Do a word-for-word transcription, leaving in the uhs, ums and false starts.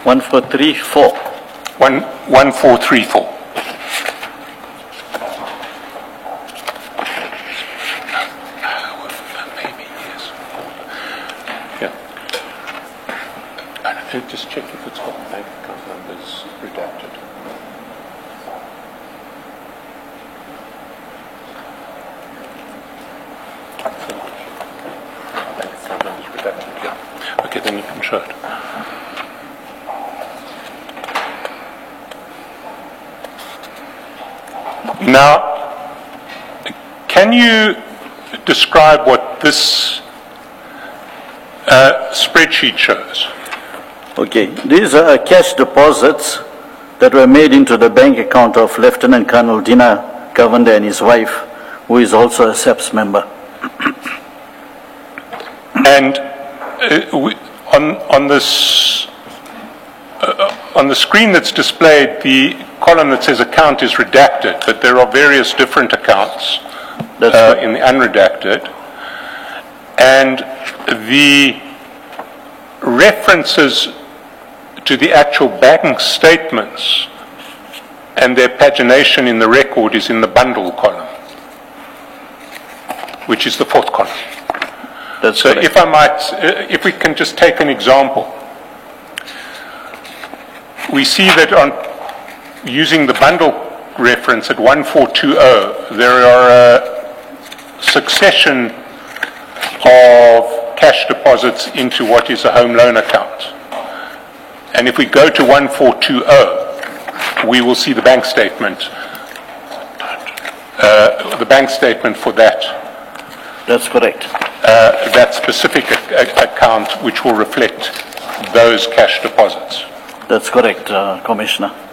one four three four. One, one four three four. Maybe, yes. Yeah. Uh, Just check if it's got bank account numbers redacted. Bank account numbers redacted, yeah. Okay, then you can show it. Now, can you describe what this uh, spreadsheet shows? Okay, these are cash deposits that were made into the bank account of Lieutenant Colonel Dina Govender and his wife, who is also a S E P S member. And uh, we, on, on this, uh, on the screen that's displayed, the column that says account is redacted, but there are various different accounts uh, in the unredacted. And the references to the actual bank statements and their pagination in the record is in the bundle column, which is the fourth column. That's so correct. if I might, uh, if we can just take an example. We see that on using the bundle reference at one four two zero, there are a succession of cash deposits into what is a home loan account. And if we go to one four two zero, we will see the bank statement, uh, the bank statement for that. That's correct. Uh, that specific a- account, which will reflect those cash deposits. That's correct, uh, Commissioner.